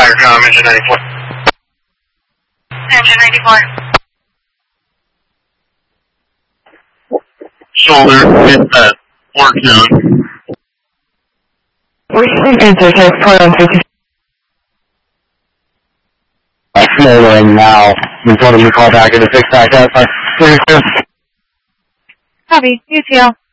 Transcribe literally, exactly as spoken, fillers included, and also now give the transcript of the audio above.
Firecom, engine ninety-four. Engine ninety-four. Shoulder, hit that work zone. Receive answer type four one three two. Smoldering now. We told him to call back in to fix back up. Copy, U T L.